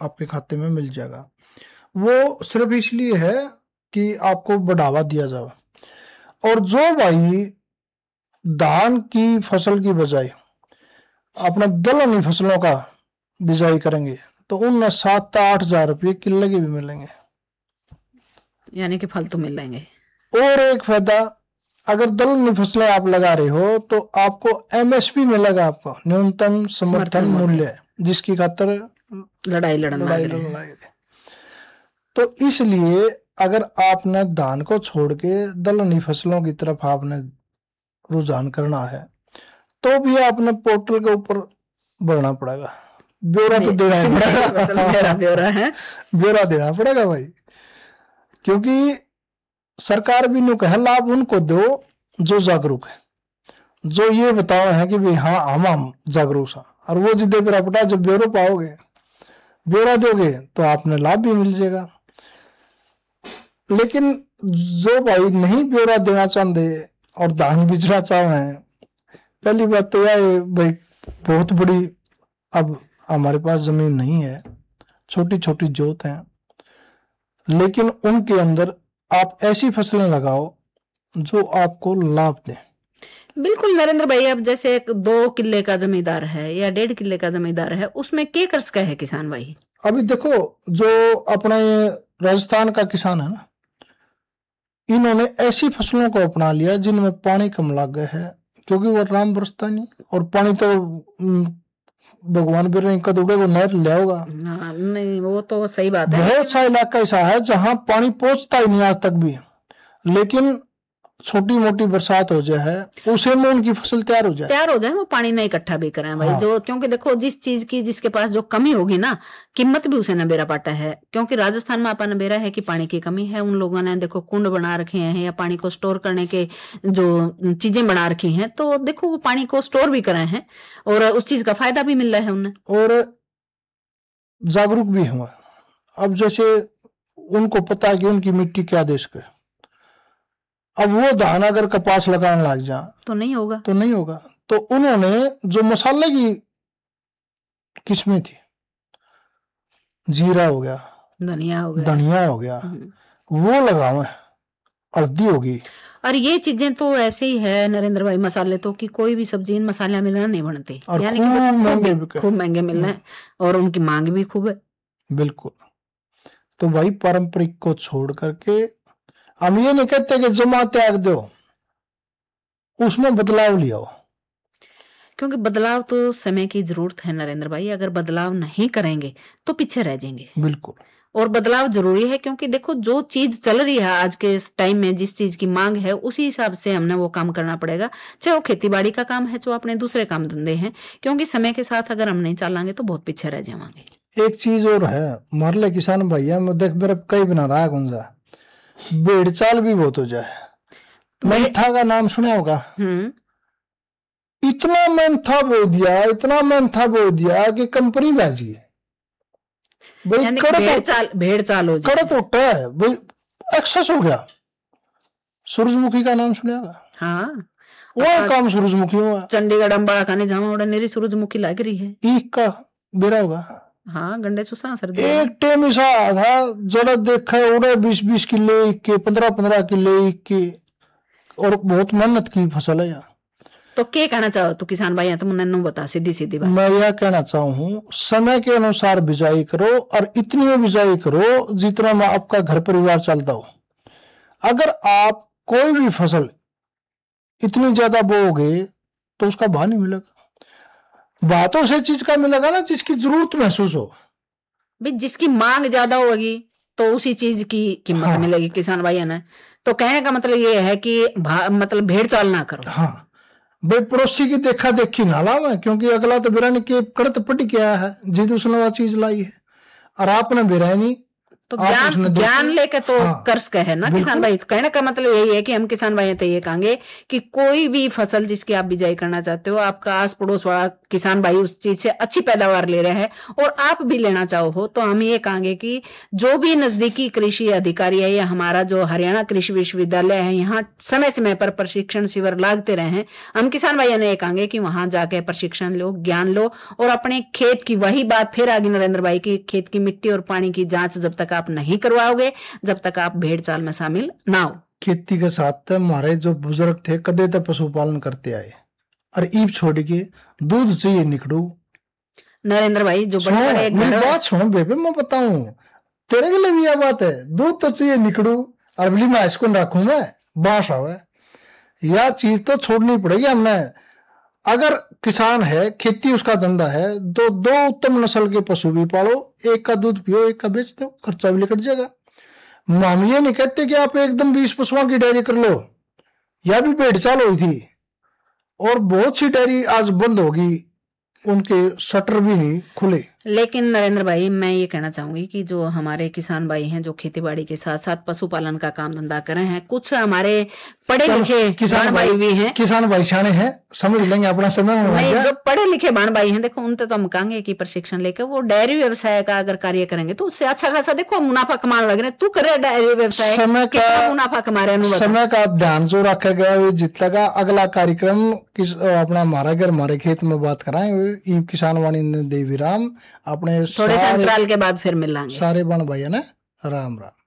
आपके खाते में मिल जाएगा। वो सिर्फ इसलिए है कि आपको बढ़ावा दिया जाए। और जो भाई धान की फसल की बजाय अपने दलहनी फसलों का बिजाई करेंगे तो उनमें 7-8 हजार रुपये किले के भी मिलेंगे, यानी कि फल तो मिलेंगे। और एक फायदा, अगर दलहनी फसलें आप लगा रहे हो तो आपको MSP मिलेगा, आपको न्यूनतम समर्थन मूल्य, जिसकी खातर लड़ाई लड़ना तो इसलिए अगर आपने धान को छोड़ के दलहनी फसलों की तरफ आपने रुझान करना है तो भी आपने पोर्टल के ऊपर भरना पड़ेगा, ब्यौरा तो देना ही पड़ेगा। ब्यौरा है, ब्यौरा देना पड़ेगा भाई, क्योंकि सरकार भी नु कहे लाभ उनको दो जो जागरूक है, जो ये बताओ है कि भाई हाँ हम जागरूक हैं, और वो जिदे पर अपना जब ब्यौरा पाओगे, ब्यौरा दोगे तो आपने लाभ भी मिल जाएगा। लेकिन जो भाई नहीं ब्यौरा देना चाहते और धान बेचना चाहे, पहली बात तो यह है भाई बहुत बड़ी अब हमारे पास जमीन नहीं है, छोटी छोटी जोत है, लेकिन उनके अंदर आप ऐसी फसलें लगाओ जो आपको लाभ दें। बिल्कुल नरेंद्र भाई, अब जैसे 2 किले का जमींदार है या 1.5 किले का जमींदार है, उसमें क्या कर सका है किसान भाई? अभी देखो जो अपने राजस्थान का किसान है ना, इन्होंने ऐसी फसलों को अपना लिया जिनमें पानी कम लग गया है, क्योंकि वो राम बरसता नहीं, और पानी तो भगवान भी नहीं कदूड़े को नहर ले होगा। नहीं वो तो सही बात है। बहुत सा इलाका ऐसा है जहां पानी पहुंचता ही नहीं आज तक भी, लेकिन छोटी मोटी बरसात हो जाए उसे में उनकी फसल तैयार हो जाए, वो पानी नहीं इकट्ठा भी करें भाई। हाँ। जो क्योंकि देखो जिस चीज की जिसके पास जो कमी होगी ना, कीमत भी उसे नबेरा पाटा है, क्योंकि राजस्थान में आपा नबेरा है कि पानी की कमी है। उन लोगों ने देखो कुंड बना रखे हैं या पानी को स्टोर करने के जो चीजें बना रखी हैं, तो देखो वो पानी को स्टोर भी करे हैं और उस चीज का फायदा भी मिल रहा है उन्हें, और जागरूक भी हुआ। अब जैसे उनको पता है कि उनकी मिट्टी क्या देश का, अब वो धान अगर कपास लगाने लग जा तो नहीं होगा। तो उन्होंने जो मसाले की किस्में थी, जीरा हो गया, धनिया हो गया, वो लगावे, हल्दी होगी। और ये चीजें तो ऐसे ही है नरेंद्र भाई, मसाले तो कि कोई भी सब्जी इन मसाले मिलना नहीं बनते, यानी कि खूब महंगे मिल रहे हैं और उनकी मांग भी खूब है। बिल्कुल। तो भाई पारंपरिक को छोड़ करके हम ये नहीं कहते कि जमा त्याग दो, उसमें बदलाव लियाओ, क्योंकि बदलाव तो समय की जरूरत है नरेंद्र भाई। अगर बदलाव नहीं करेंगे तो पीछे रह जाएंगे। बिल्कुल। और बदलाव जरूरी है, क्योंकि देखो जो चीज चल रही है आज के टाइम में, जिस चीज की मांग है उसी हिसाब से हमने वो काम करना पड़ेगा, चाहे वो खेती बाड़ी का काम है, चाहे अपने दूसरे काम धंधे हैं, क्योंकि समय के साथ अगर हम नहीं चलेंगे तो बहुत पीछे रह जाएंगे। एक चीज और है, मारले किसान भैया में देख मेरे कई बना रहा है गुंजा, भेड़ चाल भी बहुत हो जाए। मेंथा का नाम सुना होगा? इतना मेंथा बो दिया कि कंपनी बाजी है भाई, भेड़ चाल हो जाए, कड़त उठा है भाई, एक्सेस हो गया। सूरजमुखी का नाम सुना होगा? हाँ, वो काम सूरजमुखी हुआ, चंडीगढ़ अंबाड़ा खाने जाऊं और मेरी सूरजमुखी लग रही है, ईख का बेरा होगा। हाँ, गंडे चुसा सर एक टेम ऐसा था जरा देखा उड़े 20-20 किले के, 15-15 किले के, और बहुत मेहनत की फसल है यार। तो क्या कहना चाहो तो किसान भाई, तुम मुन्ने बता सीधी बात। मैं यह कहना चाहूँ समय के अनुसार बिजाई करो, और इतनी बिजाई करो जितना में आपका घर परिवार चलता हो। अगर आप कोई भी फसल इतनी ज्यादा बोओगे तो उसका भाव नहीं मिलेगा। बातों से चीज का मिलेगा ना जिसकी जरूरत महसूस हो भाई, जिसकी मांग ज्यादा होगी तो उसी चीज की कीमत मिलेगी किसान भाई ने। तो कहने का मतलब ये है कि मतलब भेड़ चाल ना करो। हाँ भाई, पड़ोसी की देखा देखी ना लावे, क्योंकि अगला तो बिरानी के कड़त पटी क्या है जिद उसने वह चीज लाई है, और आपने बिरानी तो आप उसने ज्ञान लेके तो हाँ, कर सके है ना बिल्कुल। किसान भाई। कहने का मतलब यही है कि हम किसान भाई तो ये कहेंगे कि कोई भी फसल जिसकी आप बिजाई करना चाहते हो, आपका आस पड़ोस वाला किसान भाई उस चीज से अच्छी पैदावार ले रहे हैं और आप भी लेना चाहो हो, तो हम ये कहेंगे कि जो भी नजदीकी कृषि अधिकारी है या हमारा जो हरियाणा कृषि विश्वविद्यालय है, यहाँ समय समय पर प्रशिक्षण शिविर लागते रहे हैं। हम किसान भाइयों ने ये कहेंगे कि वहां जाके प्रशिक्षण लो, ज्ञान लो और अपने खेत की वही बात फिर आगे नरेंद्र भाई की, खेत की मिट्टी और पानी की जांच जब तक आप नहीं करवाओगे, जब तक आप भेड़ चाल में शामिल ना हो। खेती के साथ हमारे जो बुजुर्ग थे कदे तक पशुपालन करते आए और ईब छोड़ के दूध चाहिए निकड़ू। नरेंद्र भाई जो बड़े बड़े मेरी बात सुनो बेबे, मैं बताऊं तेरे के लिए भी यह बात है, दूध तो चाहिए निकड़ू और बिली मैं इसको रखू मैं बांस आवे, यह चीज तो छोड़नी पड़ेगी हमने। अगर किसान है, खेती उसका धंधा है, तो दो उत्तम नस्ल के पशु भी पालो, एक का दूध पियो एक का बेच दो, खर्चा भी निकट जाएगा। हम ये नहीं कहते कि आप एकदम 20 पशुओं की डेयरी कर लो, यह भी भेड़ चाल हुई थी और बहुत सी डेयरी आज बंद होगी, उनके शटर भी नहीं खुले। लेकिन नरेंद्र भाई मैं ये कहना चाहूंगी कि जो हमारे किसान भाई हैं जो खेतीबाड़ी के साथ साथ पशुपालन का काम धंधा कर रहे हैं, कुछ हमारे पढ़े लिखे किसान भाई भी हैं, किसान भाई शाने हैं, समझ लेंगे अपना समय नहीं, जो पढ़े लिखे बाण भाई हैं, देखो उनसे तो हम कहेंगे कि प्रशिक्षण लेकर वो डेयरी व्यवसाय का अगर कार्य करेंगे तो उससे अच्छा खासा देखो मुनाफा कमाने लग रहे हैं। तू करे डेयरी व्यवसाय, समय कितना मुनाफा कमा रहे हैं, समय का ध्यान जो रखा गया वो जितने अगला कार्यक्रम अपना हमारा घर हमारे खेत में बात कराएं। किसान वाणी देवी राम अपने थोड़े से अंतराल के बाद फिर मिलेंगे। सारे बन भाई है ना, राम राम।